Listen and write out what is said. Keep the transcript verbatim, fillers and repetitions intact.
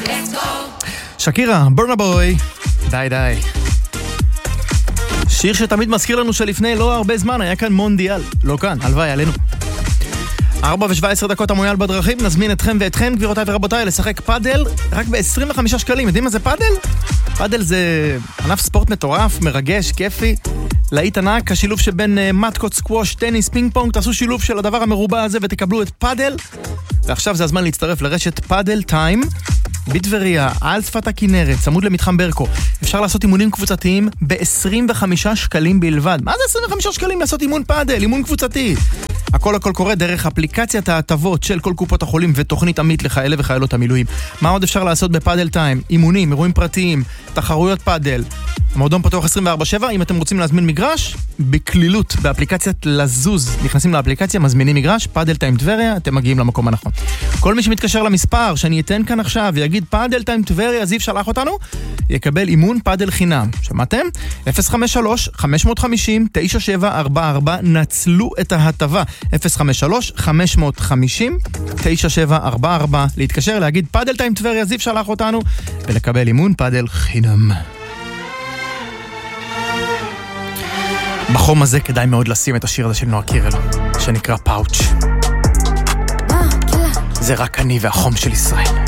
שקירה, ברנה בוי, די די. שיר שתמיד מזכיר לנו שלפני לא הרבה זמן היה כאן מונדיאל, לא כאן, הלוואי עלינו. ארבע ושבע עשרה דקות המויאל בדרכים, נזמין אתכם ואתכן, גבירותיי ורבותיי, לשחק פאדל רק ב-עשרים וחמישה שקלים. יודעים מה זה פאדל? פאדל זה ענף ספורט מטורף, מרגש, כיפי, להיט ענק, השילוב שבין uh, מתקות, סקווש, טניס, פינג פונג, תעשו שילוב של הדבר המרובע הזה ותקבלו את פאדל. ועכשיו זה הזמן להצטרף לרשת פאדל טיים, בטבריה, על שפת הכנרת, צמוד למתחם ברקו. אפשר לעשות אימונים קבוצתיים ב-עשרים וחמישה שקלים בלבד. מה זה עשרים וחמישה שקלים לעשות אימון פאדל, אימון קבוצתי? הכל הכל קורה דרך אפליקציית ההטבות של כל קופות החולים ותוכנית עמית לחיילי וחיילות המילואים. מה עוד אפשר לעשות בפאדל טיים? אימונים, אירועים פרטיים, תחרויות פאדל. המועדון פתוח עשרים וארבע שבע, אם אתם רוצים להזמין מגרש, בקלילות, באפליקציית לזוז. נכנסים לאפליקציה, מזמינים מגרש, פאדל טיים טבריה, אתם מגיעים למקום הנכון. כל מי שמתקשר למספר שאני אתן כאן עכשיו ויגיד פאדל טיים טבריה, זיו שלח אותנו, יקבל אימון פאדל חינם. שמעתם? אפס חמש שלוש חמש חמש אפס תשע שבע ארבע ארבע, נצלו את ההטבה. אפס חמש שלוש חמש חמש אפס תשע שבע ארבע ארבע, להתקשר, להגיד פאדל טיים טבריה, זיו שלח אותנו, ולקבל אימון פאדל חינם. בחום הזה כדאי מאוד לשים את השיר הזה של נועה קירל, שנקרא פאוץ'. זה רק אני והחום של ישראל.